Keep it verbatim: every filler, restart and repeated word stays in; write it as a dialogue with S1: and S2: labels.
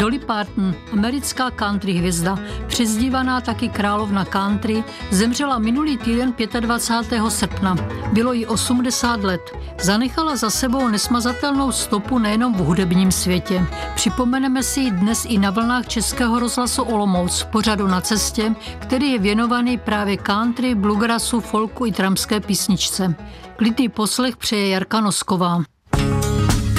S1: Dolly Parton, americká country hvězda, přezdívaná taky královna country, zemřela minulý týden dvacátého pátého srpna. Bylo jí osmdesát let. Zanechala za sebou nesmazatelnou stopu nejenom v hudebním světě. Připomeneme si ji dnes i na vlnách Českého rozhlasu Olomouc v pořadu Na cestě, který je věnovaný právě country, bluegrassu, folku i tramské písničce. Klidný poslech přeje Jarka Nosková.